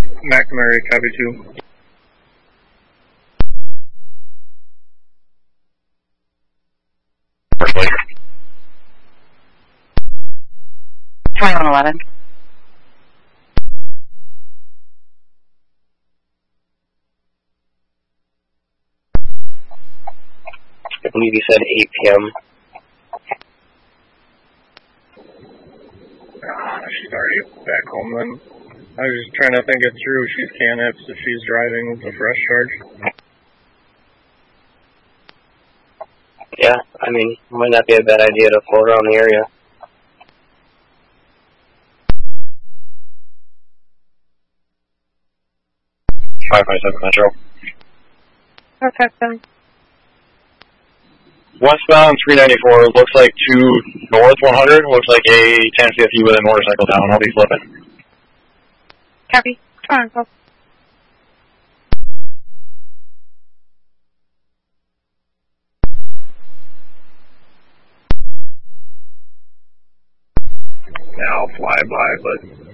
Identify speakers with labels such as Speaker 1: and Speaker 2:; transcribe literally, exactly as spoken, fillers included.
Speaker 1: McNamara, copy two.
Speaker 2: twenty-one eleven.
Speaker 3: I believe you said eight p m
Speaker 1: Ah, she's already back home then. I was just trying to think it through. She's Canips if she's driving with a fresh charge.
Speaker 3: Yeah, I mean, it might not be a bad idea to float around the area. five five seven Metro.
Speaker 2: five five seven.
Speaker 3: Westbound three ninety-four, looks like two north one hundred, looks like a ten fifty with a motorcycle down. I'll be flipping.
Speaker 2: Copy. Toronto.
Speaker 1: Yeah, I'll fly by, but